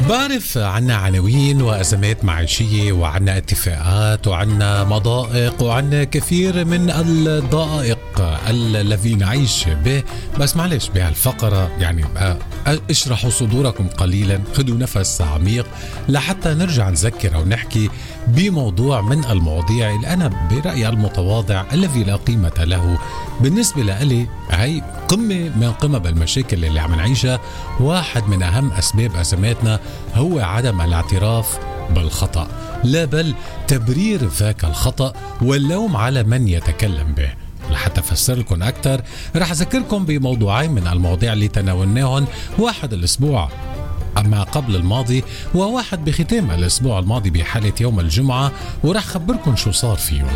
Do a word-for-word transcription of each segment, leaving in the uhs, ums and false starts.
بعرف عنا عناوين وأزمات معيشية وعنا اتفاقات وعنا مضائق وعنا كثير من الضائق الذي نعيش به. بس معلش بهالفقرة يعني اشرحوا صدوركم قليلا، خذوا نفس عميق لحتى نرجع نذكر أو نحكي بموضوع من المواضيع اللي أنا برأيي المتواضع الذي لا قيمة له بالنسبة لي. هي قمة من قمم المشاكل اللي عم نعيشها. واحد من أهم أسباب أزماتنا هو عدم الاعتراف بالخطأ، لا بل تبرير ذاك الخطأ واللوم على من يتكلم به. لحتى أفسر لكم أكثر رح أذكركم بموضوعين من المواضيع اللي تناولناهم، واحد الأسبوع أما قبل الماضي وواحد بختام الأسبوع الماضي بحالة يوم الجمعة، ورح خبركم شو صار فيهم.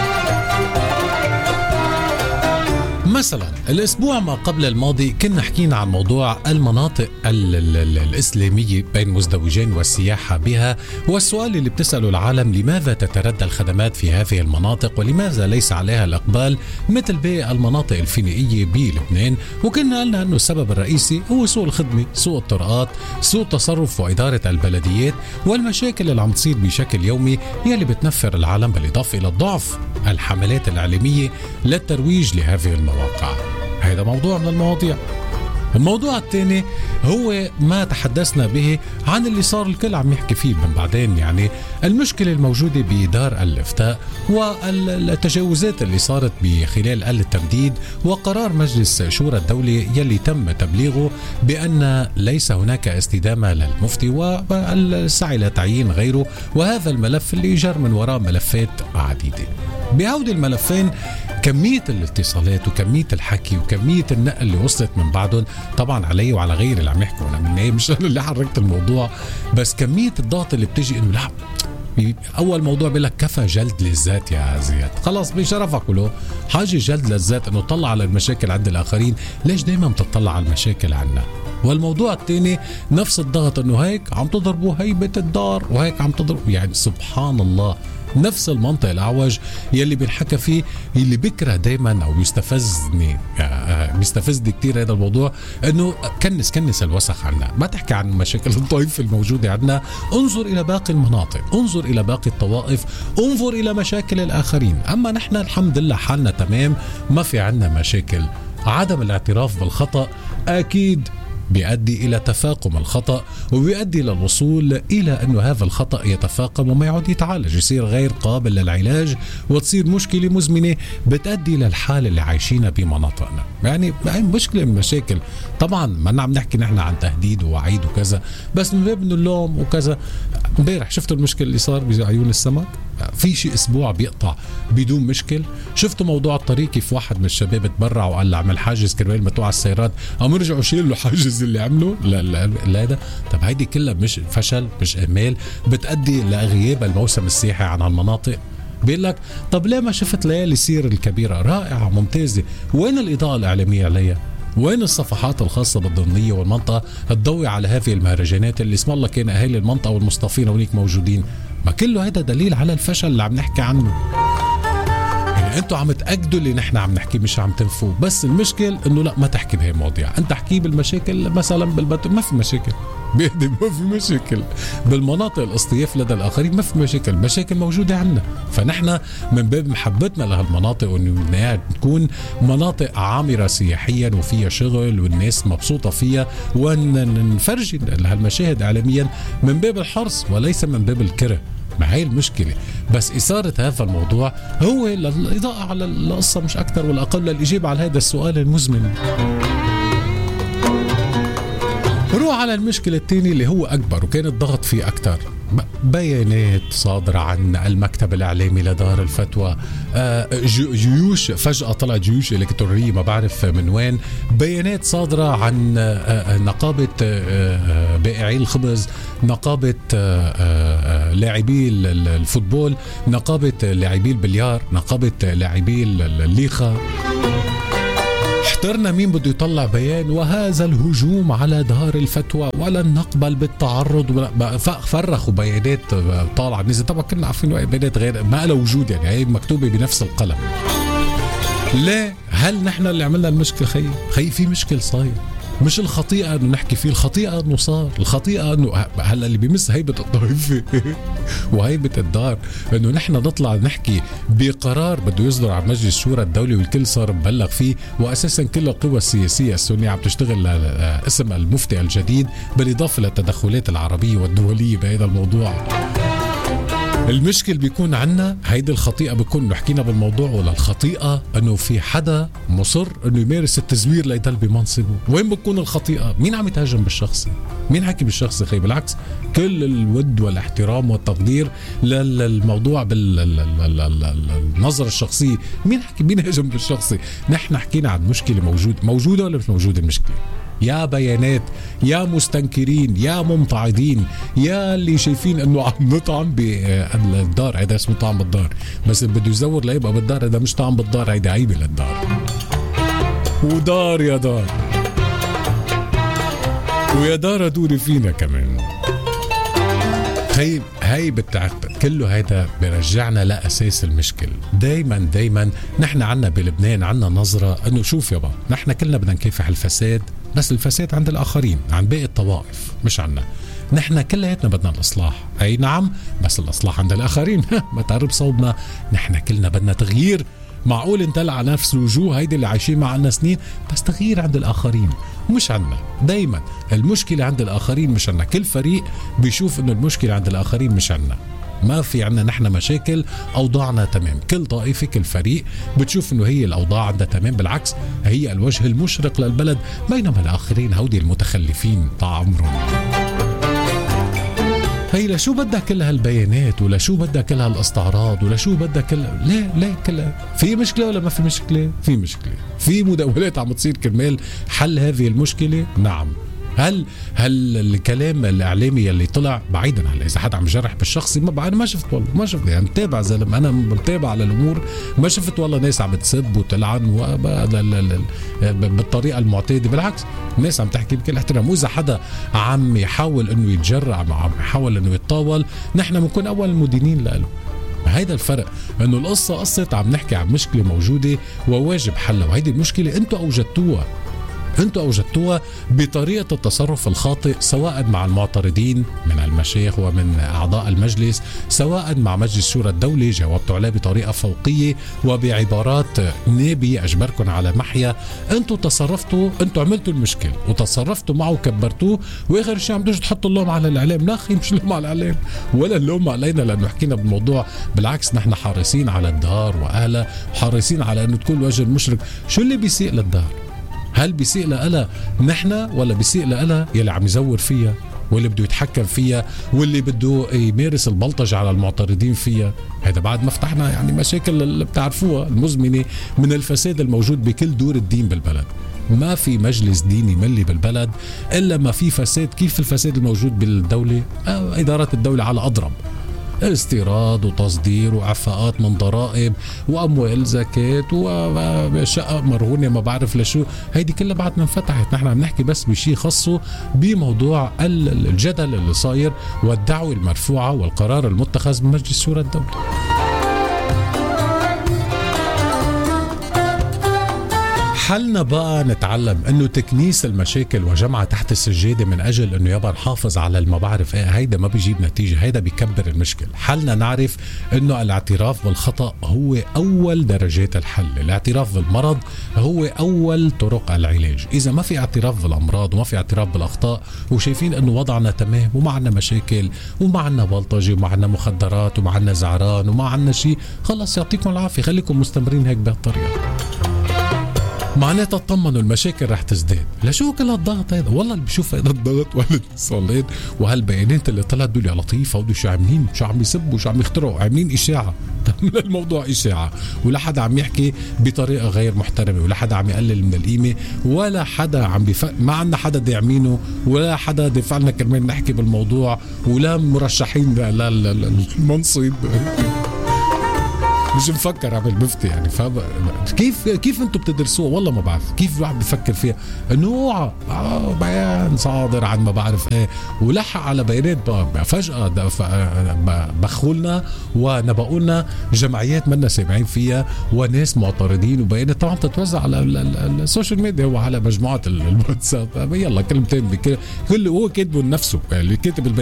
مثلا الأسبوع ما قبل الماضي كنا حكينا عن موضوع المناطق ال ال ال الإسلامية بين مزدوجين والسياحة بها، والسؤال اللي بتسأله العالم: لماذا تتردى الخدمات في هذه المناطق ولماذا ليس عليها الإقبال مثل باقي المناطق الفينيقية بلبنان؟ وكنا قلنا أنه السبب الرئيسي هو سوء الخدمة، سوء الطرقات، سوء التصرف وإدارة البلديات، والمشاكل اللي عم تصير بشكل يومي يلي بتنفر العالم، بالإضافة إلى ضعف الحملات الإعلامية للترويج لهذه المواقع. هذا موضوع من المواضيع. الموضوع الثاني هو ما تحدثنا به عن اللي صار الكل عم يحكي فيه من بعدين، يعني المشكلة الموجودة بدار الإفتاء والتجاوزات اللي صارت بخلال التمديد وقرار مجلس شورى الدولة يلي تم تبليغه بأن ليس هناك استدامة للمفتي والسعي لتعيين غيره، وهذا الملف اللي جر من وراء ملفات عديدة. بهودي الملفين كمية الاتصالات وكمية الحكي وكمية النقل اللي وصلت من بعدهم، طبعا علي وعلى غيري اللي عم يحكوا، أنا من مش أنا اللي حركت الموضوع، بس كمية الضغط اللي بتجي إنه لا، أول موضوع بيقول لك كفى جلد للذات يا زياد، خلاص بشرفك ولو حاجة جلد للذات إنه تطلع على المشاكل عند الآخرين، ليش دايما بتطلع على المشاكل عنا؟ والموضوع الثاني نفس الضغط إنه هيك عم تضربوا هيبة الدار وهيك عم تضرب، يعني سبحان الله نفس المنطق الأعوج يلي بنحكى فيه، اللي بكره دايما أو بيستفزني بيستفزني كتير هذا الموضوع، إنه كنس كنس الوسخ عنا، ما تحكي عن مشاكل الطائف الموجودة عنا، انظر إلى باقي المناطق، انظر إلى باقي الطوائف، انظر إلى مشاكل الآخرين. أما نحن الحمد لله حالنا تمام، ما في عنا مشاكل. عدم الاعتراف بالخطأ أكيد بيؤدي إلى تفاقم الخطأ، وبيؤدي إلى الوصول إلى أنه هذا الخطأ يتفاقم وما يعود يتعالج، يصير غير قابل للعلاج، وتصير مشكلة مزمنة بتؤدي إلى الحال اللي عايشينها بمناطقنا. يعني مشكلة من المشاكل. طبعا ما عم نحكي نحن عن تهديد ووعيد وكذا، بس من باب انه اللوم وكذا. امبارح شفتوا المشكلة اللي صار بعيون السمك؟ في شيء اسبوع بيقطع بدون مشكل. شفتوا موضوع الطريق كيف واحد من الشباب تبرع وقال عمل حاجز كرمال ما توقع السيارات، قام رجعوا شيلوا حاجز اللي عمله. لا لا لا هذا طب هيدي كلها مش فشل، مش اهمال، بتؤدي لغياب الموسم السياحي عن هالمناطق. بيقول لك طب ليه ما شفت ليالي سير الكبيرة؟ رائعة ممتازة، وين الإضاءة الإعلامية عليها؟ وين الصفحات الخاصة بالضمنية والمنطقة الضوء على هذه المهرجانات اللي اسم الله كان أهالي المنطقة والمصطفين هونيك موجودين؟ ما كله هذا دليل على الفشل اللي عم نحكي عنه. يعني انتوا عم تأكدوا اللي نحن عم نحكي، مش عم تنفوا. بس المشكل انه لا، ما تحكي بهي المواضيع، انت حكي بالمشاكل مثلا بالبت... ما في مشاكل بيهدم، ما في مشاكل بالمناطق الاصطياف لدى الآخرين، ما في مشاكل، مشاكل موجودة عندنا. فنحن من باب محبتنا لهالمناطق وانه تكون مناطق عامرة سياحيا وفيها شغل والناس مبسوطة فيها، ونفرجي هالمشاهد إعلاميا من باب الحرص وليس من باب الكره. ما هي المشكلة. بس إثارة هذا الموضوع هو الإضاءة على القصة مش أكثر ولا أقل، للإجابة على هذا السؤال المزمن. روح على المشكلة الثانية اللي هو أكبر وكان الضغط فيه أكثر. بيانات صادرة عن المكتب الإعلامي لدار الفتوى، جيوش فجأة طلعت جيوش إلكترونية ما بعرف من وين، بيانات صادرة عن نقابة بائعي الخبز، نقابة لاعبي الفوتبول، نقابة لاعبي البليار، نقابة لاعبي الليخة. احترنا مين بده يطلع بيان، وهذا الهجوم على دار الفتوى ولن نقبل بالتعرض. فرخوا بيانات طالعه نزل، طبعا كنا عارفين بيانات غير ما لها وجود، يعني هي مكتوبه بنفس القلم. ليه؟ هل نحن اللي عملنا المشكله؟ خي خي في مشكل صاير، مش الخطيئة انه نحكي فيه، الخطيئة انه صار، الخطيئة انه هلا اللي بيمس هيبة الطائفة وهيبة الدار انه نحن نطلع نحكي بقرار بده يصدر على مجلس الشورى الدولي والكل صار مبلغ فيه، واساسا كل القوى السياسية السنية عم تشتغل اسم المفتي الجديد بالاضافة للتدخلات العربية والدولية بهذا الموضوع. المشكل بيكون عنا هيدي الخطيئة بيكون حكينا بالموضوع، ولا الخطيئة انه في حدا مصر انه يمارس التزوير ليضل بمنصبه؟ وين بتكون الخطيئة؟ مين عم يتهاجم بالشخصي؟ مين حكي بالشخصي؟ خي بالعكس كل الود والاحترام والتقدير للموضوع بالنظرة الشخصية. مين حكي؟ مين هاجم بالشخصي؟ نحن حكينا عن مشكلة موجود موجودة ولا مش موجودة المشكلة؟ يا بيانات، يا مستنكرين، يا ممتعضين، يا اللي شايفين انه عم نطعم بالدار، هذا اسمه طعم بالدار، بس اللي بده يزور ليبقى بالدار هذا مش طعم بالدار، هيدا عيبه للدار. ودار يا دار، ويا دار دوري فينا كمان. هي هي بتعقد كله، هيدا برجعنا لأساس المشكل. دايما دايما نحن عنا بلبنان عنا نظرة انه شوف يابا نحن كلنا بدنا نكافح الفساد، بس الفساد عند الآخرين، عند باقي الطوائف مش عنا. نحن كلياتنا بدنا الإصلاح، أي نعم، بس الإصلاح عند الآخرين. ما تعرب صوبنا، نحن كلنا بدنا تغيير. معقول ندلع على نفس الوجوه هيدي اللي عايشين معنا سنين، بس تغيير عند الآخرين مش عنا. دايما المشكلة عند الآخرين مش عنا. كل فريق بيشوف إنه المشكلة عند الآخرين مش عنا. ما في عنا نحن مشاكل، أوضاعنا تمام. كل طائفة كل فريق بتشوف إنه هي الأوضاع عندها تمام، بالعكس هي الوجه المشرق للبلد، بينما الآخرين هودي المتخلفين طال عمرهم. هي لشو بدها كل هالبيانات، ولا شو بدها كل هالاستعراض، ولا شو بدها كل ليه ليه كلها؟ في مشكلة ولا ما في مشكلة؟ في مشكلة. في مداولات عم تصير كرمال حل هذه المشكلة؟ نعم. هل هل الكلام الاعلامي اللي طلع بعيدا عن اذا حدا عم يجرح بالشخصي، ما انا ما شفت والله، ما شفت يعني متابع زلمه، انا متابع على الامور، ما شفت والله ناس عم تسب وتلعن بالطريقه المعتاده. بالعكس الناس عم تحكي بكل احترام، واذا حدا عم يحاول انه يتجرأ، عم يحاول انه يتطاول، نحن بنكون اول المدينين له. هيدا الفرق، انه القصه قصه عم نحكي عن مشكله موجوده وواجب حلها، وهيدي المشكله انتم اوجدتوها. انتوا اوجدتوها بطريقه التصرف الخاطئ، سواء مع المعترضين من المشايخ ومن اعضاء المجلس، سواء مع مجلس شورى الدولي جاوبتوا عليه بطريقه فوقيه وبعبارات نابيه اجبركم على محيا. انتوا تصرفتوا، انتوا عملتوا المشكل وتصرفتوا معه وكبرتوه، واخر شيء عم تيجوا تحطوا اللوم على الاعلام. لا اخي، مش اللوم على الاعلام ولا اللوم علينا لانه حكينا بالموضوع. بالعكس نحن حريصين على الدار واهلها، حريصين على انه تكون وجه المشرق. شو اللي بيسيء للدار؟ هل بيسيء لها نحن، ولا بيسيء لها يلي عم يزور فيها، واللي بده يتحكم فيها، واللي بده يمارس البلطجة على المعترضين فيها؟ هذا بعد ما فتحنا يعني مشاكل اللي بتعرفوها المزمنة من الفساد الموجود بكل دور الدين بالبلد. ما في مجلس ديني ملي بالبلد إلا ما في فساد. كيف الفساد الموجود بالدولة؟ إدارة الدولة على أضرب، استيراد وتصدير وعفاءات من ضرائب واموال زكاه وشقه مرهونه ما بعرف لشو. هيدي كلها بعد ما انفتحت. نحن عم نحكي بس بشيء خاصه بموضوع الجدل اللي صاير والدعوه المرفوعه والقرار المتخذ بمجلس شورى الدولي. حلنا بقى نتعلم انه تكنيس المشاكل وجمعها تحت السجاده من اجل انه يابا نحافظ على ما بعرف ايه، هيدا ما بيجيب نتيجه، هيدا بيكبر المشكل. حلنا نعرف انه الاعتراف بالخطا هو اول درجات الحل، الاعتراف بالمرض هو اول طرق العلاج. اذا ما في اعتراف بالامراض وما في اعتراف بالاخطاء وشايفين انه وضعنا تمام وما عنا مشاكل وما عنا بلطجه وما عنا مخدرات وما عنا زعران وما عنا شيء، خلص يعطيكم العافيه، خليكم مستمرين هيك بهالطريقه. معناتها اطمنوا المشاكل رح تزداد. لشو كل هالضغط هذا؟ والله اللي بشوف هذا الضغط وهالاتصالات وهالبيانات اللي طلعت دول يا لطيف، هودي شو عاملين؟ شو عم يسبوا؟ شو عم يخترعوا؟ عاملين اشاعه. الموضوع اشاعه، ولا حدا عم يحكي بطريقه غير محترمه، ولا حدا عم يقلل من القيمه، ولا حدا عم بيفق، ما عندنا حدا داعمينه، ولا حدا دافع لنا كرمال نحكي بالموضوع، ولا مرشحين للمنصب. مش مفكر اعمل مفتي يعني. فاهم كيف كيف انتم بتدرسوها؟ والله ما بعرف كيف الواحد بفكر فيها انه اه بيان صادر عن ما بعرف ايه ولحق على بيانات فجأة بخولنا ونبؤولنا جمعيات منا سامعين فيها وناس معترضين وبيانات طبعا تتوزع على السوشيال ميديا وعلى مجموعات الواتساب. يلا كلمتين بكل كل هو كاتبه لنفسه اللي كاتب